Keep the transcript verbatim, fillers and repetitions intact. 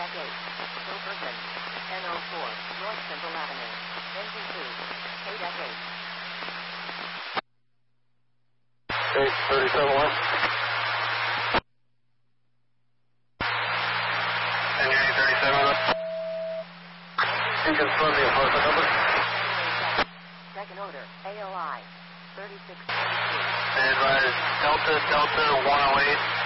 eight, Silverton, N oh four, North Central Avenue, N G two, K eight. eight thirty-seven one. N U thirty-seven one. You can confirm the apartment number. Second order, A O I, thirty-six twenty-two. And advise Delta, Delta one oh eight.